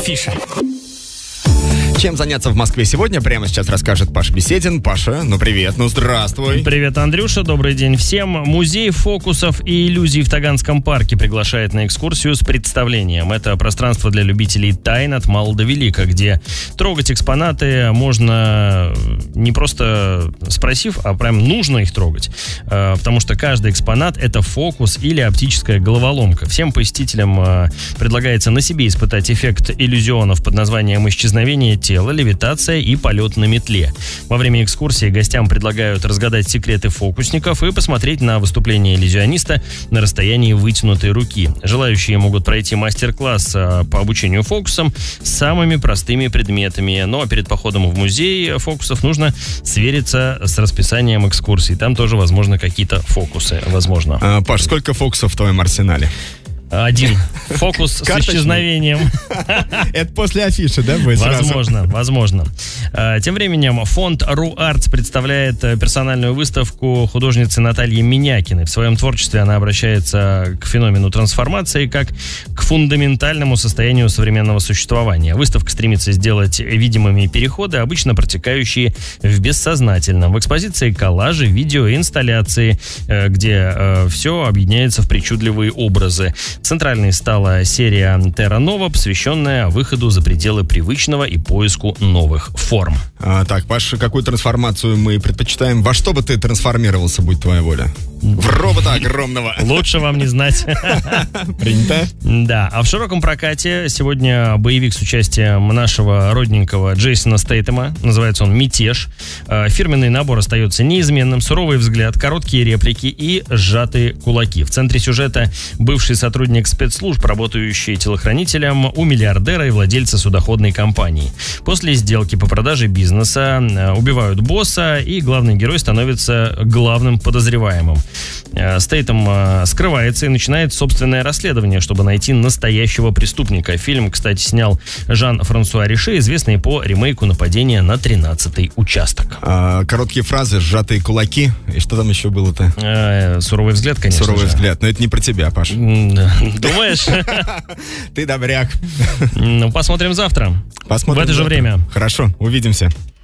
Афиша. Чем заняться в Москве сегодня, прямо сейчас расскажет Паша Беседин. Паша, ну привет, ну здравствуй. Привет, Андрюша, добрый день всем. Музей фокусов и иллюзий в Таганском парке приглашает на экскурсию с представлением. Это пространство для любителей тайн от мала до велика, где трогать экспонаты можно не просто спросив, а прям нужно их трогать. Потому что каждый экспонат — это фокус или оптическая головоломка. Всем посетителям предлагается на себе испытать эффект иллюзионов под названием «Исчезновение тела, левитация и полет на метле». Во время экскурсии гостям предлагают разгадать секреты фокусников и посмотреть на выступление иллюзиониста на расстоянии вытянутой руки. Желающие могут пройти мастер-класс по обучению фокусам с самыми простыми предметами. Но перед походом в музей фокусов нужно свериться с расписанием экскурсий. Там тоже, возможно, какие-то фокусы. Возможно. Паш, сколько фокусов в твоем арсенале? Один. Фокус с исчезновением. Это после афиши, да, будет сразу? Возможно. Тем временем фонд РУ-Артс представляет персональную выставку художницы Натальи Минякиной. В своем творчестве она обращается к феномену трансформации как к фундаментальному состоянию современного существования. Выставка стремится сделать видимыми переходы, обычно протекающие в бессознательном. В экспозиции коллажи, видео и инсталляции, где все объединяется в причудливые образы. Центральной стала серия Terra Nova, посвященная выходу за пределы привычного и поиску новых форм. Так, Паша, какую трансформацию мы предпочитаем? Во что бы ты трансформировался, будь твоя воля? В робота огромного. Лучше вам не знать. Принято? Да, а в широком прокате сегодня боевик с участием нашего родненького Джейсона Стейтема. Называется он «Мятеж». Фирменный набор остается неизменным. Суровый взгляд, короткие реплики и сжатые кулаки. В центре сюжета бывший сотрудник спецслужб, работающий телохранителем у миллиардера и владельца судоходной компании. После сделки по продаже бизнеса убивают босса, и главный герой становится главным подозреваемым. Стейтем скрывается и начинает собственное расследование, чтобы найти настоящего преступника. Фильм, кстати, снял Жан-Франсуа Риши, известный по ремейку «Нападение на 13-й участок». Короткие фразы, сжатые кулаки. И что там еще было-то? Суровый взгляд, конечно. Суровый взгляд, но это не про тебя, Паш. Думаешь? Ты добряк. Ну, посмотрим завтра. Посмотрим в это же завтра. время. Хорошо, увидимся.